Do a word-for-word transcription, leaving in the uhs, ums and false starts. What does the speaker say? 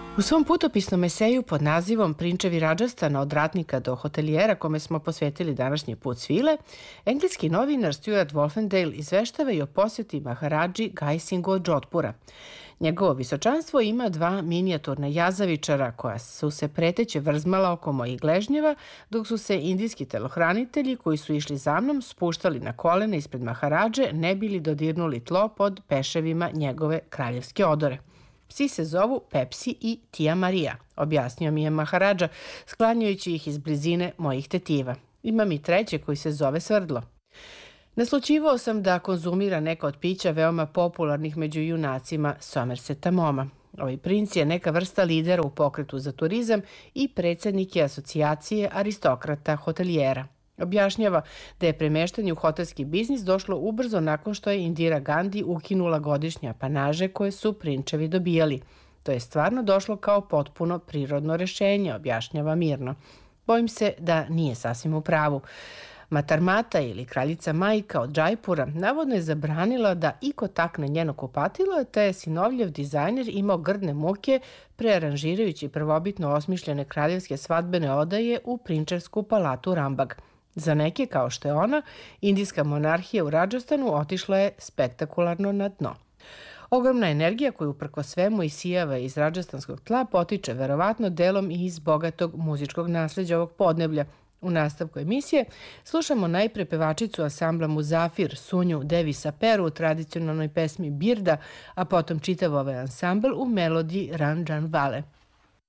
U svom putopisnom eseju pod nazivom Prinčevi Radžastana od ratnika do hotelijera, kome smo posvetili današnji put svile, engleski novinar Stuart Wolfendale izveštava i o posjeti Maharadži Gajsingu od Džodhpura. Njegovo visočanstvo ima dva minijaturna jazavičara koja su se preteće vrzmala oko mojih gležnjeva, dok su se indijski telohranitelji koji su išli za mnom spuštali na kolena ispred Maharadže, ne bili dodirnuli tlo pod peševima njegove kraljevske odore. Psi se zovu Pepsi i Tija Marija, objasnio mi je Maharadža, sklanjajući ih iz blizine mojih tetiva. Imam i treće koji se zove Svrdlo. Naslućivao sam da konzumira neka od pića veoma popularnih među junacima Somerseta Moma. Ovaj princ je neka vrsta lidera u pokretu za turizam i predsjednik je asocijacije aristokrata hotelijera. Objašnjava da je premeštanje u hotelski biznis došlo ubrzo nakon što je Indira Gandhi ukinula godišnje apanaže koje su prinčevi dobijali. To je stvarno došlo kao potpuno prirodno rešenje, objašnjava mirno. Bojim se da nije sasvim u pravu. Matarmata ili kraljica majka od Džajpura navodno je zabranila da iko takne njeno kupatilo, te je sinovljev dizajner imao grdne muke prearanžirajući prvobitno osmišljene kraljevske svadbene odaje u prinčevsku palatu Rambag. Za neke, kao što je ona, indijska monarhija u Radžastanu otišla je spektakularno na dno. Ogromna energija koju uprko svemu isijava iz radžastanskog tla potiče verovatno delom i iz bogatog muzičkog nasleđa ovog podneblja. U nastavku emisije slušamo najpre pevačicu ansambla Muzafir, Sunju Devisa Peru u tradicionalnoj pesmi Birda, a potom čitav ovaj ansambl u melodiji Ranjan Vale.